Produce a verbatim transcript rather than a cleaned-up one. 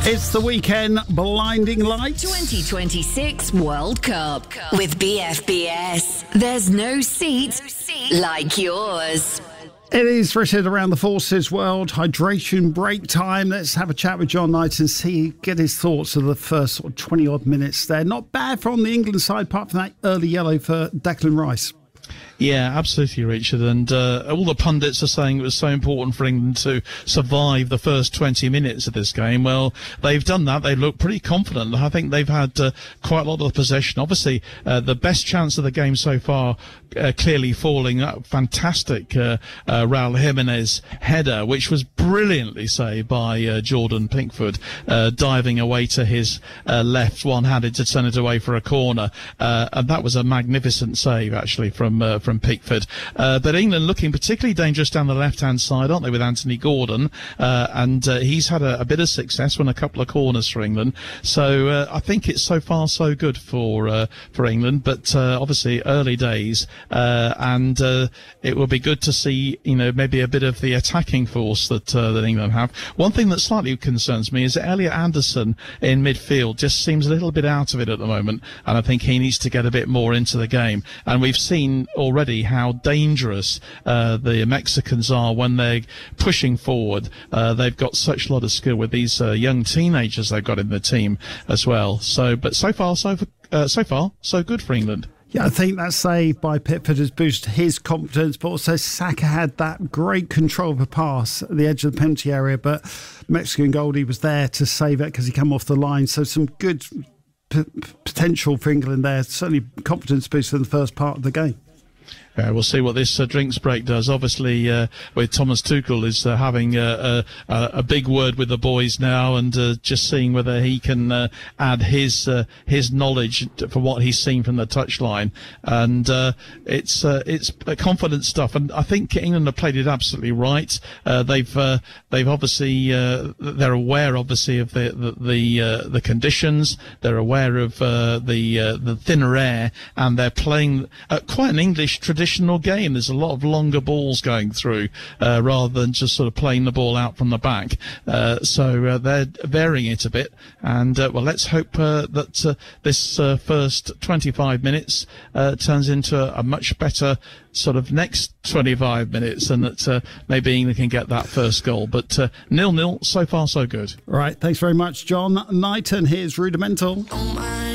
It's the weekend blinding lights. twenty twenty-six World Cup with B F B S. There's no seat like yours. It is Richard around the Forces World hydration break time. Let's have a chat with John Knight and see, get his thoughts of the first sort of twenty odd minutes there. Not bad from the England side, apart from that early yellow for Declan Rice. Yeah, absolutely, Richard. And uh, all the pundits are saying it was so important for England to survive the first twenty minutes of this game. Well, they've done that. They look pretty confident. I think they've had uh, quite a lot of possession. Obviously, uh, the best chance of the game so far uh, clearly falling. That fantastic uh, uh, Raul Jimenez header, which was brilliantly saved by uh, Jordan Pickford, uh, diving away to his uh, left, one-handed to turn it away for a corner. Uh, and that was a magnificent save, actually, from uh, from Pickford. Uh, but England looking particularly dangerous down the left-hand side, aren't they, with Anthony Gordon? Uh, and uh, he's had a, a bit of success, won a couple of corners for England. So uh, I think it's so far so good for uh, for England. But uh, obviously early days, uh, and uh, it will be good to see, you know, maybe a bit of the attacking force that uh, that England have. One thing that slightly concerns me is that Elliot Anderson in midfield just seems a little bit out of it at the moment, and I think he needs to get a bit more into the game. And we've seen already how dangerous uh, the Mexicans are when they're pushing forward. Uh, they've got such a lot of skill with these uh, young teenagers they've got in the team as well. So, but so far, so uh, so far, so good for England. Yeah, I think that save by Pickford has boosted his confidence, but also Saka had that great control of a pass at the edge of the penalty area, but Mexican goalie was there to save it because he came off the line. So some good p- potential for England there. Certainly confidence boost in the first part of the game. Uh, we'll see what this uh, drinks break does. Obviously, uh, with Thomas Tuchel is uh, having uh, a, a big word with the boys now, and uh, just seeing whether he can uh, add his uh, his knowledge for what he's seen from the touchline. And uh, it's uh, it's confident stuff. And I think England have played it absolutely right. Uh, they've uh, they've obviously uh, they're aware, obviously, of the the the, uh, the conditions. They're aware of uh, the uh, the thinner air, and they're playing uh, quite an English tradition. Game. There's a lot of longer balls going through uh, rather than just sort of playing the ball out from the back. Uh, so uh, they're varying it a bit. And, uh, well, let's hope uh, that uh, this uh, first twenty-five minutes uh, turns into a, a much better sort of next twenty-five minutes, and that uh, maybe England can get that first goal. But uh, nil-nil, so far so good. All right, thanks very much, John Knight. And here's Rudimental.